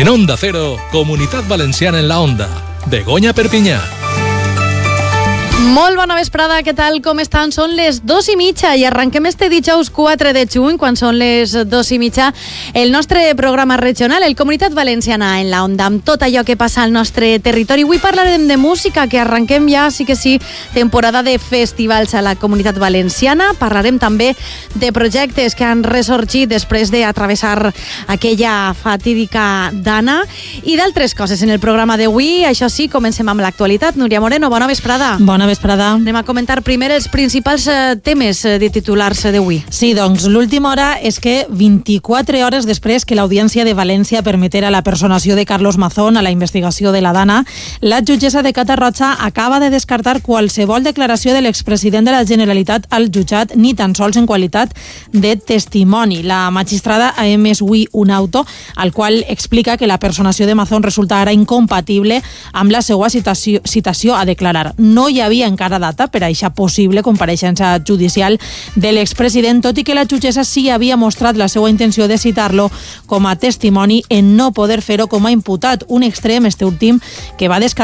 En Onda Cero, Comunitat Valenciana en la Onda. Begoña Perpinyà. Molt bona vesprada, què tal, com estan? Són les 2:30 i arrenquem este dijous 4 de juny, quan són les 2:30, el nostre programa regional, el Comunitat Valenciana en la Onda, amb tot allò que passa al nostre territori. Avui parlarem de música, que arrenquem ja, sí que sí, temporada de festivals a la Comunitat Valenciana. Parlarem també de projectes que han ressorgit després d'atravessar aquella fatídica dana i d'altres coses en el programa d'avui. Això sí, comencem amb l'actualitat. Núria Moreno, bona vesprada. Bona vesprada. Anem a comentar primer els principals temes de titulars d'avui. Sí, doncs l'última hora és que 24 hores després que l'Audiència de València permetera la personació de Carlos Mazón a la investigació de la dana, la jutgessa de Catarroja acaba de descartar qualsevol declaració de l'expresident de la Generalitat al jutjat, ni tan sols en qualitat de testimoni. La magistrada ha emès avui un auto al qual explica que la personació de Mazón resulta ara incompatible amb la seva citació a declarar. No hi havia encara data per a aquesta possible compareixença judicial de l'expresident, tot i que la jutgessa sí havia mostrat la seva intenció de citar-lo com a testimoni en no poder fer-ho com a imputat. Un extrem, este últim, que va descartar